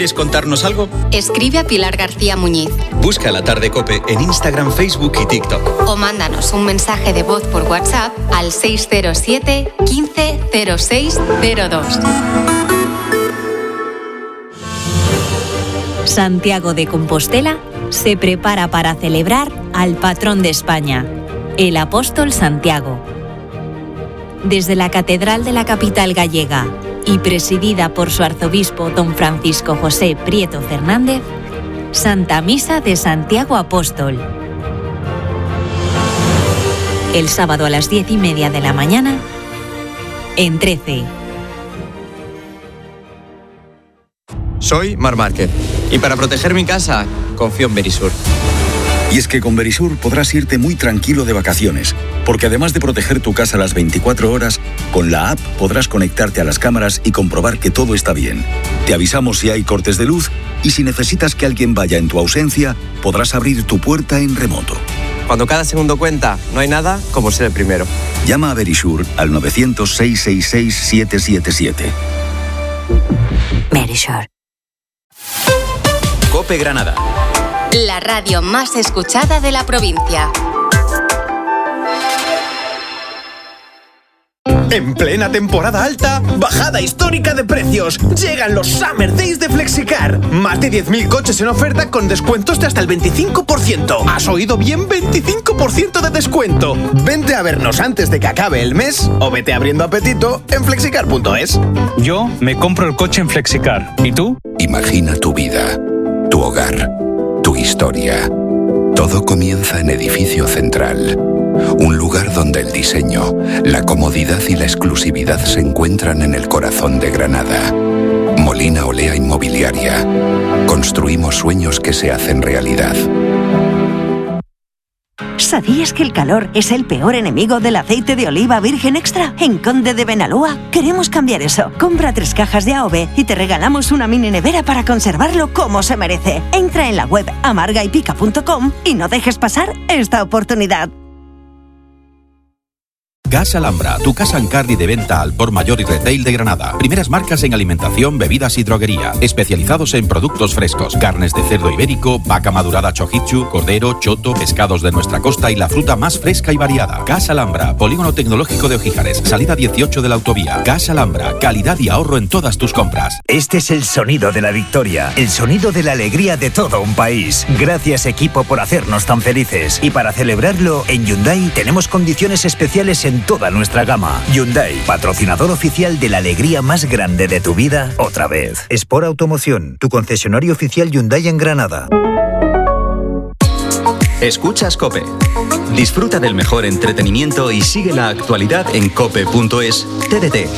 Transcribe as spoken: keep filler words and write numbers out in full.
¿Quieres contarnos algo? Escribe a Pilar García Muñiz. Busca La Tarde COPE en Instagram, Facebook y TikTok. O mándanos un mensaje de voz por WhatsApp al seis cero siete, quince, cero seis cero dos. Santiago de Compostela se prepara para celebrar al patrón de España, el apóstol Santiago. Desde la Catedral de la capital gallega y presidida por su arzobispo don Francisco José Prieto Fernández, Santa Misa de Santiago Apóstol. El sábado a las diez y media de la mañana, en trece. Soy Mar Márquez y para proteger mi casa, confío en Verisur. Y es que con Verisur podrás irte muy tranquilo de vacaciones, porque además de proteger tu casa las veinticuatro horas, con la app podrás conectarte a las cámaras y comprobar que todo está bien. Te avisamos si hay cortes de luz y si necesitas que alguien vaya en tu ausencia, podrás abrir tu puerta en remoto. Cuando cada segundo cuenta, no hay nada como ser el primero. Llama a Verisur al nueve cero cero, seis seis seis, siete siete siete. Verisur. COPE Granada. La radio más escuchada de la provincia. En plena temporada alta, bajada histórica de precios. Llegan los Summer Days de Flexicar. Más de diez mil coches en oferta con descuentos de hasta el veinticinco por ciento. ¿Has oído bien? veinticinco por ciento de descuento. Vente a vernos antes de que acabe el mes o vete abriendo apetito en flexicar punto es. Yo me compro el coche en Flexicar. ¿Y tú? Imagina tu vida, tu hogar, tu historia. Todo comienza en Edificio Central. Un lugar donde el diseño, la comodidad y la exclusividad se encuentran en el corazón de Granada. Molina Olea Inmobiliaria. Construimos sueños que se hacen realidad. ¿Sabías que el calor es el peor enemigo del aceite de oliva virgen extra? En Conde de Benalúa queremos cambiar eso. Compra tres cajas de A O V y te regalamos una mini nevera para conservarlo como se merece. Entra en la web amarga y pica punto com y no dejes pasar esta oportunidad. Gas Alhambra, tu casa en carry de venta al por mayor y retail de Granada. Primeras marcas en alimentación, bebidas y droguería. Especializados en productos frescos, carnes de cerdo ibérico, vaca madurada chojichu, cordero, choto, pescados de nuestra costa y la fruta más fresca y variada. Gas Alhambra, Polígono Tecnológico de Ojíjares, salida dieciocho de la autovía. Gas Alhambra, calidad y ahorro en todas tus compras. Este es el sonido de la victoria, el sonido de la alegría de todo un país. Gracias, equipo, por hacernos tan felices. Y para celebrarlo, en Hyundai tenemos condiciones especiales en toda nuestra gama. Hyundai, patrocinador oficial de la alegría más grande de tu vida, otra vez. Sport Automoción, tu concesionario oficial Hyundai en Granada. Escuchas COPE. Disfruta del mejor entretenimiento y sigue la actualidad en cope punto es, T D T,